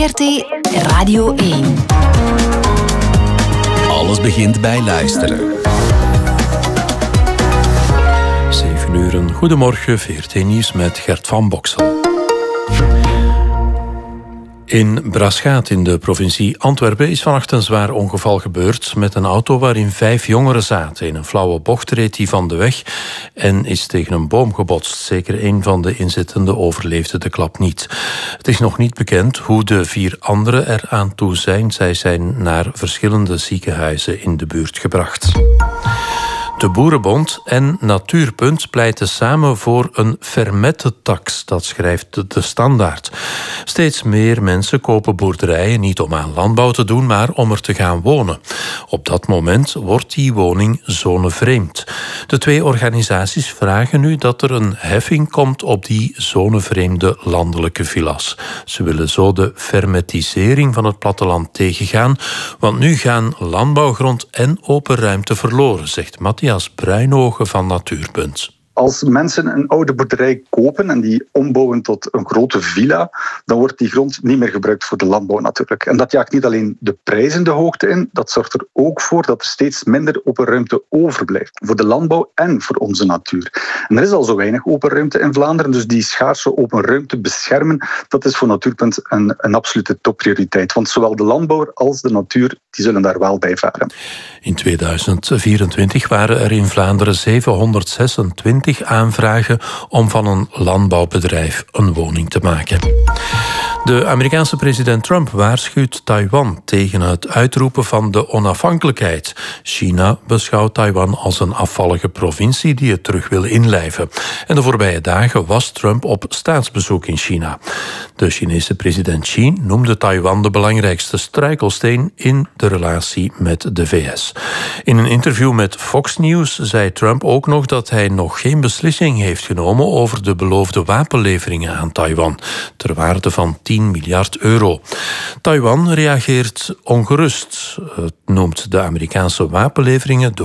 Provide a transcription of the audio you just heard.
VRT Radio 1. Alles begint bij luisteren. 7 uur, goedemorgen, VRT Nieuws met Gert van Boksel. In Braschaat in de provincie Antwerpen is vannacht een zwaar ongeval gebeurd met een auto waarin 5 jongeren zaten. In een flauwe bocht reed hij van de weg en is tegen een boom gebotst. Zeker een van de inzittenden overleefde de klap niet. Het is nog niet bekend hoe de 4 anderen eraan toe zijn. Zij zijn naar verschillende ziekenhuizen in de buurt gebracht. De Boerenbond en Natuurpunt pleiten samen voor een fermette-tax, dat schrijft de Standaard. Steeds meer mensen kopen boerderijen niet om aan landbouw te doen, maar om er te gaan wonen. Op dat moment wordt die woning zonevreemd. De 2 organisaties vragen nu dat er een heffing komt op die zonevreemde landelijke villa's. Ze willen zo de fermetisering van het platteland tegengaan, want nu gaan landbouwgrond en open ruimte verloren, zegt Matthias Bruinogen van Natuurpunt. Als mensen een oude boerderij kopen en die ombouwen tot een grote villa, dan wordt die grond niet meer gebruikt voor de landbouw natuurlijk. En dat jaagt niet alleen de prijzen de hoogte in, dat zorgt er ook voor dat er steeds minder open ruimte overblijft. Voor de landbouw en voor onze natuur. En er is al zo weinig open ruimte in Vlaanderen, dus die schaarse open ruimte beschermen, dat is voor Natuurpunt een absolute topprioriteit. Want zowel de landbouwer als de natuur, die zullen daar wel bij varen. In 2024 waren er in Vlaanderen 726 aanvragen om van een landbouwbedrijf een woning te maken. De Amerikaanse president Trump waarschuwt Taiwan tegen het uitroepen van de onafhankelijkheid. China beschouwt Taiwan als een afvallige provincie die het terug wil inlijven. En de voorbije dagen was Trump op staatsbezoek in China. De Chinese president Xi noemde Taiwan de belangrijkste struikelsteen in de relatie met de VS. In een interview met Fox News zei Trump ook nog dat hij nog geen beslissing heeft genomen over de beloofde wapenleveringen aan Taiwan, ter waarde van 10 miljard euro. Taiwan reageert ongerust. Het noemt de Amerikaanse wapenleveringen de